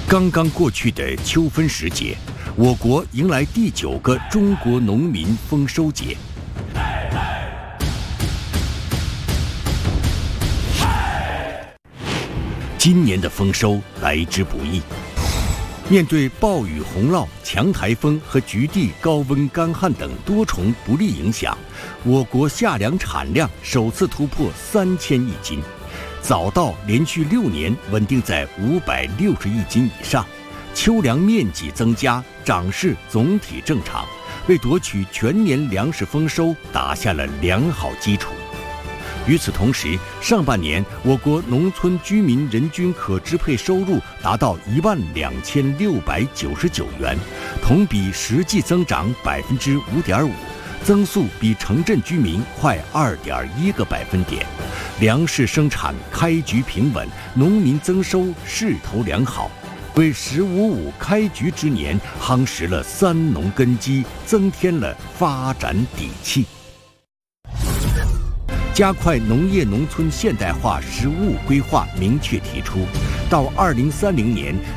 刚刚过去的秋分时节，我国迎来第9个中国农民丰收节。今年的丰收来之不易，面对暴雨洪涝、强台风和局地高温干旱等多重不利影响，我国夏粮产量首次突破3000亿斤。早稻连续6年稳定在560亿斤以上，秋粮面积增加，长势总体正常，为夺取全年粮食丰收打下了良好基础。与此同时，上半年我国农村居民人均可支配收入达到12699元，同比实际增长5.5%，增速比城镇居民快2.1个百分点。粮食生产开局平稳，农民增收势头良好，为“1055”开局之年夯实了3农根基，增添了发展底气。加快农业农村现代化实务规划明确提出，到2030年